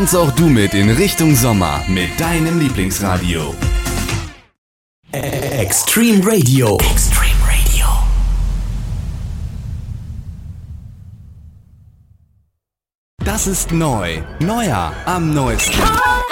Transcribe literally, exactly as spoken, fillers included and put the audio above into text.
Tanz auch du mit in Richtung Sommer mit deinem Lieblingsradio. Extreme Radio. Extreme Radio. Das ist neu. Neuer am neuesten.